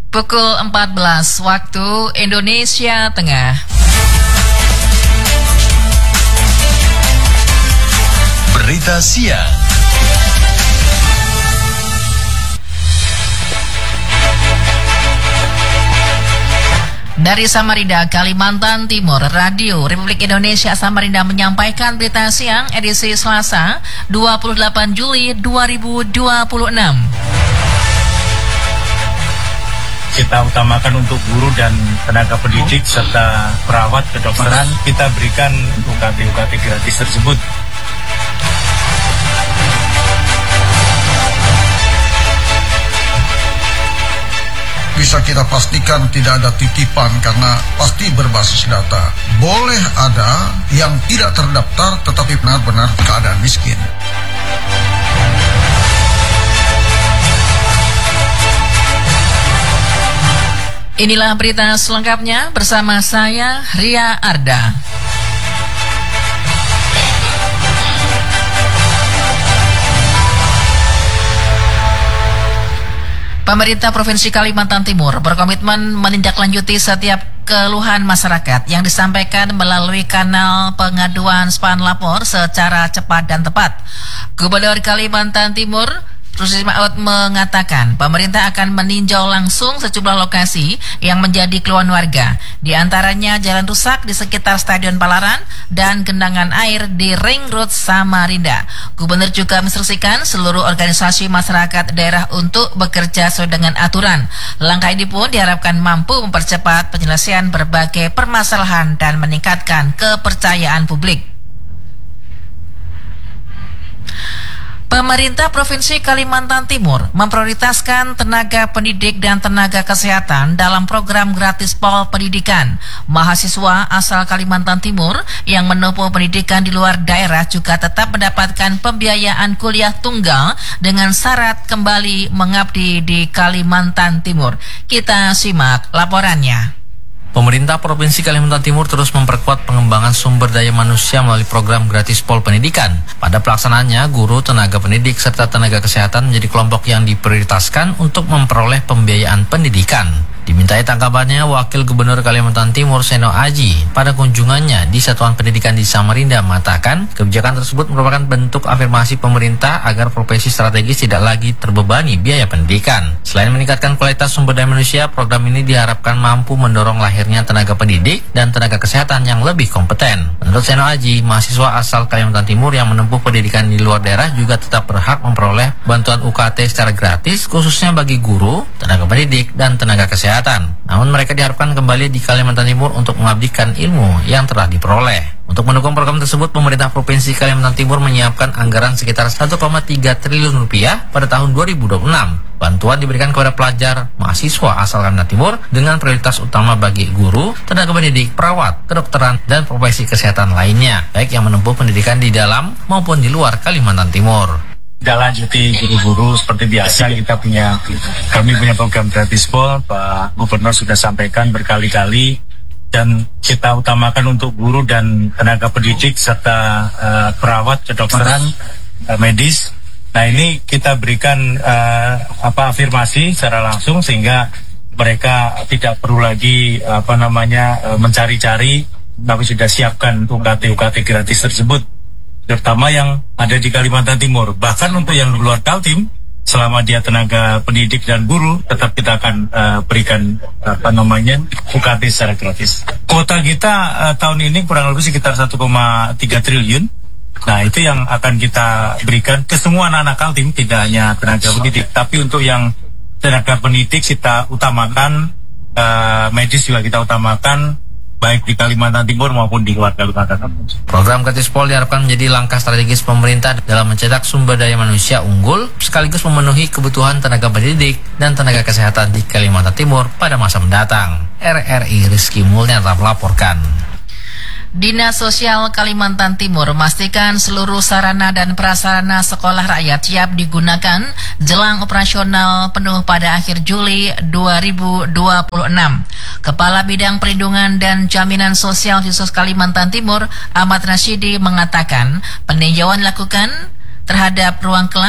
Pukul 14 waktu Indonesia Tengah. Berita siang. Dari Samarinda, Kalimantan Timur, Radio Republik Indonesia Samarinda menyampaikan berita siang edisi Selasa 28 Juli 2026. Kita utamakan untuk guru dan tenaga pendidik serta perawat kedokteran. Kita berikan UKT gratis tersebut. Bisa kita pastikan tidak ada titipan karena pasti berbasis data. Boleh ada yang tidak terdaftar tetapi benar-benar keadaan miskin. Inilah berita selengkapnya bersama saya, Ria Arda. Pemerintah Provinsi Kalimantan Timur berkomitmen menindaklanjuti setiap keluhan masyarakat yang disampaikan melalui kanal pengaduan SPAN Lapor secara cepat dan tepat. Gubernur Kalimantan Timur Rusdi Ma'ud mengatakan pemerintah akan meninjau langsung sejumlah lokasi yang menjadi keluhan warga, di antaranya jalan rusak di sekitar Stadion Palaran dan genangan air di Ring Road Samarinda. Gubernur juga menginstruksikan seluruh organisasi masyarakat daerah untuk bekerja sesuai dengan aturan. Langkah ini pun diharapkan mampu mempercepat penyelesaian berbagai permasalahan dan meningkatkan kepercayaan publik. Pemerintah Provinsi Kalimantan Timur memprioritaskan tenaga pendidik dan tenaga kesehatan dalam program gratis pol pendidikan. Mahasiswa asal Kalimantan Timur yang menempuh pendidikan di luar daerah juga tetap mendapatkan pembiayaan kuliah tunggal dengan syarat kembali mengabdi di Kalimantan Timur. Kita simak laporannya. Pemerintah Provinsi Kalimantan Timur terus memperkuat pengembangan sumber daya manusia melalui program gratis pol pendidikan. Pada pelaksanaannya, guru, tenaga pendidik, serta tenaga kesehatan menjadi kelompok yang diprioritaskan untuk memperoleh pembiayaan pendidikan. Dimintai tanggapannya, Wakil Gubernur Kalimantan Timur Seno Aji pada kunjungannya di Satuan Pendidikan di Samarinda mengatakan kebijakan tersebut merupakan bentuk afirmasi pemerintah agar profesi strategis tidak lagi terbebani biaya pendidikan. Selain meningkatkan kualitas sumber daya manusia, program ini diharapkan mampu mendorong lahirnya tenaga pendidik dan tenaga kesehatan yang lebih kompeten. Menurut Seno Aji, mahasiswa asal Kalimantan Timur yang menempuh pendidikan di luar daerah juga tetap berhak memperoleh bantuan UKT secara gratis, khususnya bagi guru, tenaga pendidik, dan tenaga kesehatan. Namun mereka diharapkan kembali di Kalimantan Timur untuk mengabdikan ilmu yang telah diperoleh. Untuk mendukung program tersebut, pemerintah Provinsi Kalimantan Timur menyiapkan anggaran sekitar 1,3 triliun rupiah pada tahun 2026. Bantuan diberikan kepada pelajar mahasiswa asal Kalimantan Timur dengan prioritas utama bagi guru, tenaga pendidik, perawat, kedokteran, dan profesi kesehatan lainnya, baik yang menempuh pendidikan di dalam maupun di luar Kalimantan Timur. Kita lanjuti guru-guru seperti biasa. Kami punya program gratis pol. Pak Gubernur sudah sampaikan berkali-kali, dan kita utamakan untuk guru dan tenaga pendidik serta perawat kedokteran, medis. Nah, ini kita berikan afirmasi secara langsung sehingga mereka tidak perlu lagi mencari-cari. Kami sudah siapkan UKT gratis tersebut, terutama yang ada di Kalimantan Timur. Bahkan untuk yang luar Kaltim, selama dia tenaga pendidik dan guru, tetap kita akan berikan UKT secara gratis. Kuota kita tahun ini kurang lebih sekitar 1,3 triliun. Nah, itu yang akan kita berikan ke semua anak-anak Kaltim, tidak hanya tenaga pendidik, tapi untuk yang tenaga pendidik kita utamakan, medis juga kita utamakan, baik di Kalimantan Timur maupun di luar Kalimantan Timur. Program gratis pol diharapkan menjadi langkah strategis pemerintah dalam mencetak sumber daya manusia unggul sekaligus memenuhi kebutuhan tenaga pendidik dan tenaga kesehatan di Kalimantan Timur pada masa mendatang. RRI Rizky Mulyanto melaporkan. Dinas Sosial Kalimantan Timur memastikan seluruh sarana dan prasarana sekolah rakyat siap digunakan jelang operasional penuh pada akhir Juli 2026. Kepala Bidang Perlindungan dan Jaminan Sosial Dinas Kalimantan Timur, Ahmad Rasyidi, mengatakan peninjauan dilakukan terhadap ruang kelas,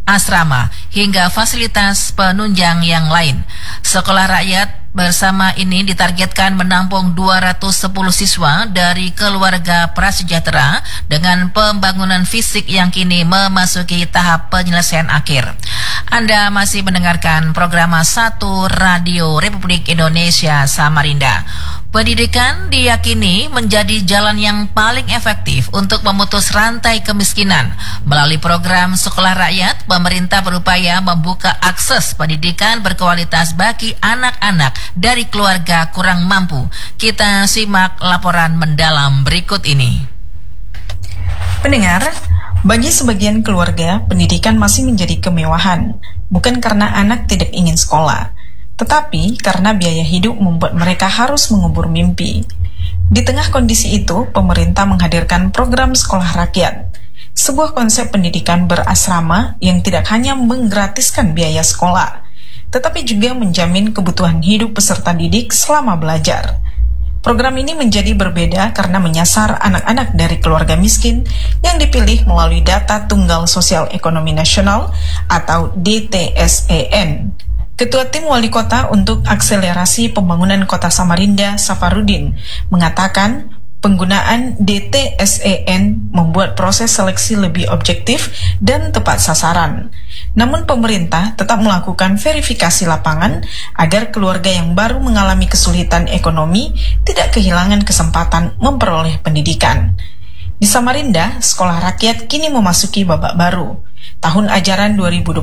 asrama, hingga fasilitas penunjang yang lain. Sekolah rakyat bersama ini ditargetkan menampung 210 siswa dari keluarga prasejahtera dengan pembangunan fisik yang kini memasuki tahap penyelesaian akhir. Anda masih mendengarkan program 1 Radio Republik Indonesia Samarinda. Pendidikan diyakini menjadi jalan yang paling efektif untuk memutus rantai kemiskinan. Melalui program Sekolah Rakyat, pemerintah berupaya membuka akses pendidikan berkualitas bagi anak-anak dari keluarga kurang mampu. Kita simak laporan mendalam berikut ini. Pendengar, bagi sebagian keluarga, pendidikan masih menjadi kemewahan, bukan karena anak tidak ingin sekolah, tetapi karena biaya hidup membuat mereka harus mengubur mimpi. Di tengah kondisi itu, pemerintah menghadirkan program Sekolah Rakyat, sebuah konsep pendidikan berasrama yang tidak hanya menggratiskan biaya sekolah, tetapi juga menjamin kebutuhan hidup peserta didik selama belajar. Program ini menjadi berbeda karena menyasar anak-anak dari keluarga miskin yang dipilih melalui Data Tunggal Sosial Ekonomi Nasional atau DTSEN. Ketua Tim Wali Kota untuk Akselerasi Pembangunan Kota Samarinda, Safarudin, mengatakan penggunaan DTSEN membuat proses seleksi lebih objektif dan tepat sasaran. Namun pemerintah tetap melakukan verifikasi lapangan agar keluarga yang baru mengalami kesulitan ekonomi tidak kehilangan kesempatan memperoleh pendidikan. Di Samarinda, Sekolah Rakyat kini memasuki babak baru. Tahun ajaran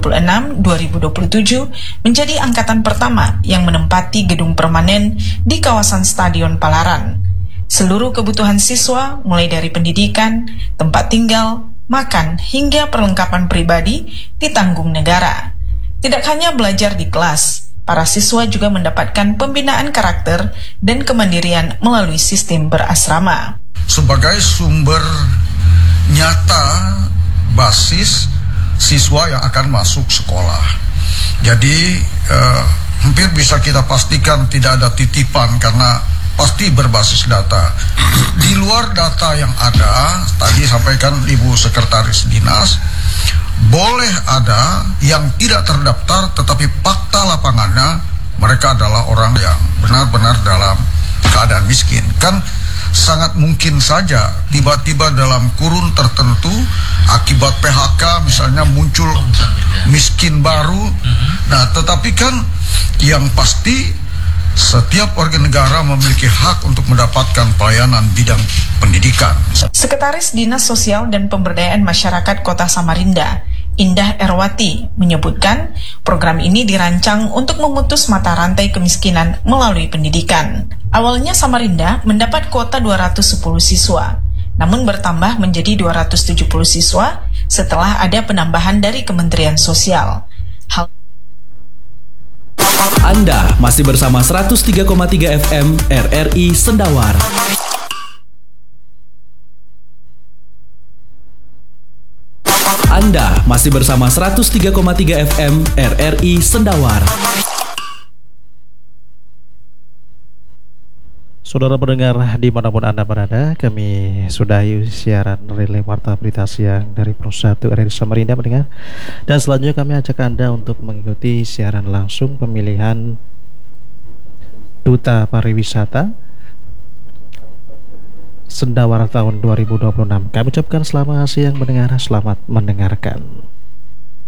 2026-2027 menjadi angkatan pertama yang menempati gedung permanen di kawasan Stadion Palaran. Seluruh kebutuhan siswa, mulai dari pendidikan, tempat tinggal, makan, hingga perlengkapan pribadi ditanggung negara. Tidak hanya belajar di kelas, para siswa juga mendapatkan pembinaan karakter dan kemandirian melalui sistem berasrama. Sebagai sumber nyata basis siswa yang akan masuk sekolah. Jadi hampir bisa kita pastikan tidak ada titipan karena pasti berbasis data. Di luar data yang ada, tadi sampaikan Ibu Sekretaris Dinas, boleh ada yang tidak terdaftar tetapi fakta lapangannya mereka adalah orang yang benar-benar dalam keadaan miskin. Kan sangat mungkin saja tiba-tiba dalam kurun tertentu akibat PHK misalnya muncul miskin baru. Nah, tetapi kan yang pasti setiap warga negara memiliki hak untuk mendapatkan pelayanan bidang pendidikan. Sekretaris Dinas Sosial dan Pemberdayaan Masyarakat Kota Samarinda, Indah Erwati, menyebutkan program ini dirancang untuk memutus mata rantai kemiskinan melalui pendidikan. Awalnya Samarinda mendapat kuota 210 siswa, namun bertambah menjadi 270 siswa setelah ada penambahan dari Kementerian Sosial. Anda masih bersama 103,3 FM RRI Sendawar. Anda masih bersama 103,3 FM RRI Sendawar. Saudara pendengar dimanapun Anda berada, kami sudahi siaran relay Warta Berita Siang dari Pro 1 RRI Samarinda pendengar. Dan selanjutnya kami ajak Anda untuk mengikuti siaran langsung pemilihan Duta Pariwisata Sendawar tahun 2026. Kami ucapkan selamat siang mendengar, selamat mendengarkan.